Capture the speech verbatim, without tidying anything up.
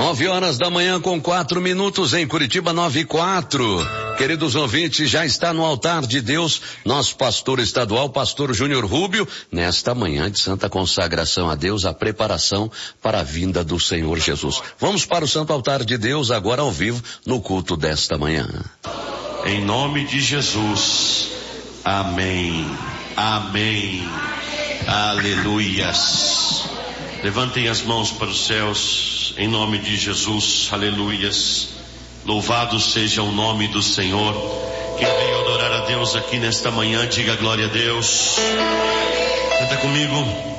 Nove horas da manhã com quatro minutos em Curitiba, nove e quatro. Queridos ouvintes, já está no altar de Deus nosso pastor estadual, pastor Júnior Rubio, nesta manhã de santa consagração a Deus, a preparação para a vinda do Senhor Jesus. Vamos para o santo altar de Deus agora ao vivo no culto desta manhã. Em nome de Jesus. Amém. Amém. Aleluias. Levantem as mãos para os céus, em nome de Jesus, aleluias. Louvado seja o nome do Senhor. Quem veio adorar a Deus aqui nesta manhã, diga glória a Deus. Canta comigo.